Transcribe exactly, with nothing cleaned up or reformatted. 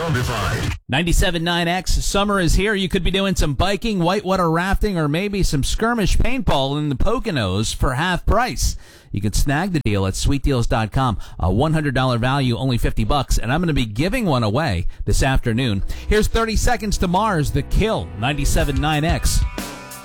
zombified. ninety-seven point nine X, summer is here. You could be doing some biking, whitewater rafting, or maybe some skirmish paintball in the Poconos for half price. You can snag the deal at sweet deals dot com. A one hundred dollars value, only fifty bucks, and I'm going to be giving one away this afternoon. Here's thirty seconds to Mars, The Kill, ninety-seven point nine X.